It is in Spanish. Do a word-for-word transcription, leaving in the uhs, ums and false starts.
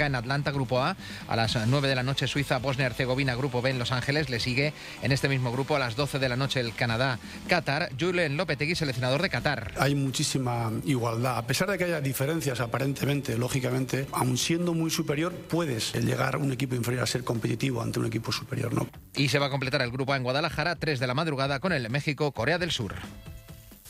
Dinamarca en Atlanta, Grupo A. A las nueve de la noche Suiza, Bosnia-Herzegovina, Grupo B en Los Ángeles. Le sigue en este mismo grupo a las doce de la noche el Canadá, Qatar. Julen Lopetegui, seleccionador de Qatar. Hay muchísima igualdad. A pesar de que haya diferencias aparentemente, lógicamente, aun siendo muy superior, puedes llegar a un equipo inferior a ser competitivo ante un equipo superior, ¿no? Y se va a completar el grupo A en Guadalajara, tres de la madrugada, con el México-Corea del Sur.